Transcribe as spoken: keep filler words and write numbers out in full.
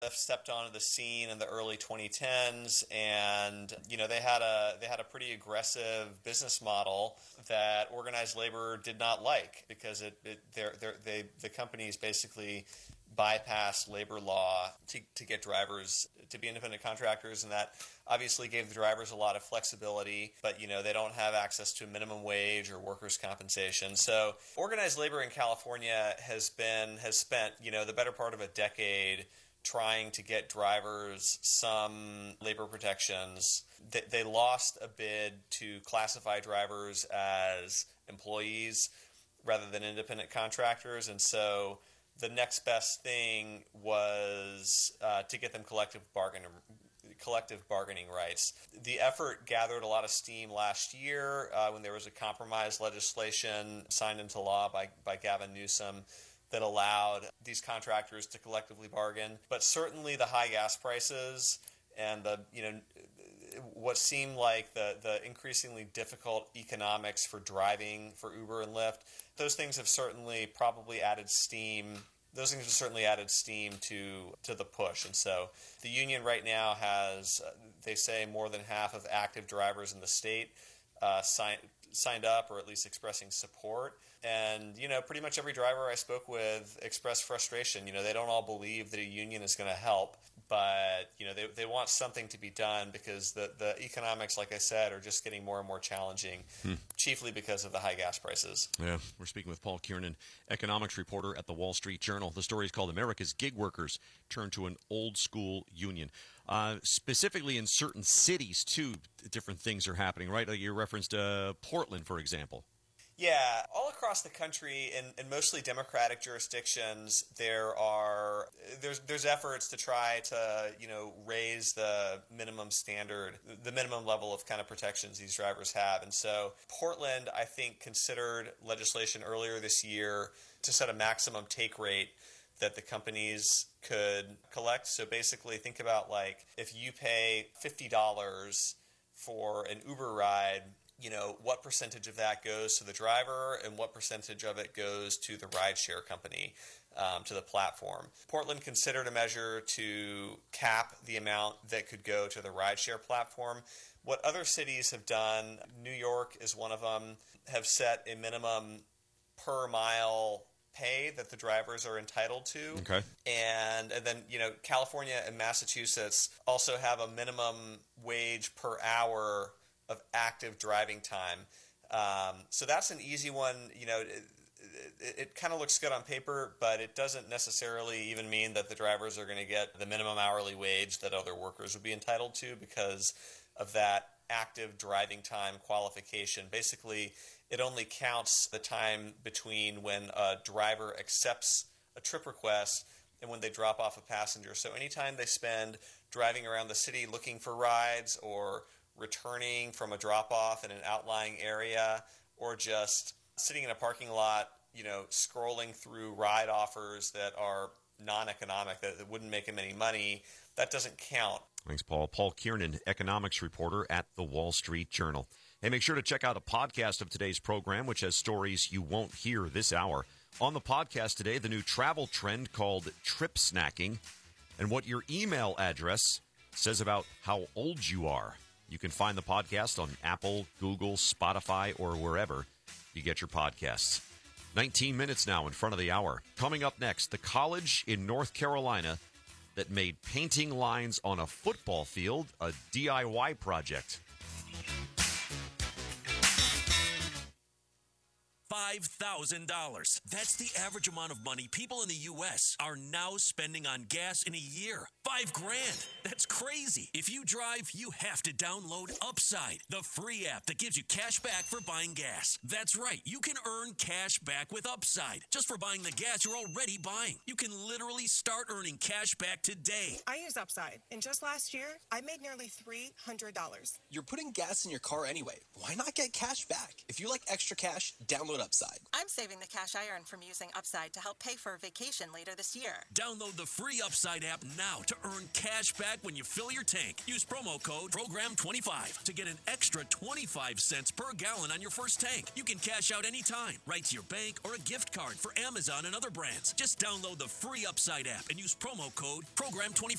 stepped onto the scene in the early twenty tens, and you know they had a they had a pretty aggressive business model that organized labor did not like, because it, it they're, they're, they the companies basically bypassed labor law to, to get drivers to be independent contractors, and that obviously gave the drivers a lot of flexibility, but you know they don't have access to minimum wage or workers' compensation. So organized labor in California has been has spent you know the better part of a decade trying to get drivers some labor protections. They, they lost a bid to classify drivers as employees rather than independent contractors, and so the next best thing was uh, to get them collective bargain collective bargaining rights. The effort gathered a lot of steam last year uh, when there was a compromise legislation signed into law by, by Gavin Newsom that allowed these contractors to collectively bargain. But certainly the high gas prices and the you know what seemed like the, the increasingly difficult economics for driving for Uber and Lyft, those things have certainly probably added steam. Those things have certainly added steam to to the push. And so the union right now has, uh, they say, more than half of active drivers in the state uh, signed signed up, or at least expressing support. And, you know, pretty much every driver I spoke with expressed frustration. You know, they don't all believe that a union is going to help, but, you know, they they want something to be done, because the, the economics, like I said, are just getting more and more challenging, hmm. chiefly because of the high gas prices. Yeah, we're speaking with Paul Kiernan, economics reporter at the Wall Street Journal. The story is called America's Gig Workers Turn to an Old School Union. Uh, specifically in certain cities, too, different things are happening, right? Like you referenced uh, Portland, for example. Yeah, all across the country, in, in mostly Democratic jurisdictions, there are there's there's efforts to try to you know raise the minimum standard, the minimum level of kind of protections these drivers have. And so Portland, I think, considered legislation earlier this year to set a maximum take rate that the companies could collect. So basically, think about like if you pay fifty dollars for an Uber ride, you know, what percentage of that goes to the driver and what percentage of it goes to the rideshare company, um, to the platform. Portland considered a measure to cap the amount that could go to the rideshare platform. What other cities have done, New York is one of them, have set a minimum per mile pay that the drivers are entitled to. Okay. And, and then, you know, California and Massachusetts also have a minimum wage per hour of active driving time. Um, so that's an easy one. You know, it, it, it kind of looks good on paper, but it doesn't necessarily even mean that the drivers are going to get the minimum hourly wage that other workers would be entitled to because of that active driving time qualification. Basically, it only counts the time between when a driver accepts a trip request and when they drop off a passenger. So anytime they spend driving around the city looking for rides, or returning from a drop-off in an outlying area, or just sitting in a parking lot, you know, scrolling through ride offers that are non-economic, that, that wouldn't make them any money, that doesn't count. Thanks, Paul. Paul Kiernan, economics reporter at the Wall Street Journal. Hey, make sure to check out a podcast of today's program, which has stories you won't hear this hour. On the podcast today, the new travel trend called trip snacking, and what your email address says about how old you are. You can find the podcast on Apple, Google, Spotify, or wherever you get your podcasts. nineteen minutes now in front of the hour. Coming up next, the college in North Carolina that made painting lines on a football field a D I Y project. five thousand dollars. That's the average amount of money people in the U S are now spending on gas in a year. Five grand. That's crazy. If you drive, you have to download Upside, the free app that gives you cash back for buying gas. That's right. You can earn cash back with Upside just for buying the gas you're already buying. You can literally start earning cash back today. I use Upside, and just last year, I made nearly three hundred dollars. You're putting gas in your car anyway. Why not get cash back? If you like extra cash, download Upside. Upside. I'm saving the cash I earn from using Upside to help pay for a vacation later this year. Download the free Upside app now to earn cash back when you fill your tank. Use promo code program twenty-five to get an extra twenty-five cents per gallon on your first tank. You can cash out anytime, right to your bank or a gift card for Amazon and other brands. Just download the free Upside app and use promo code program twenty-five.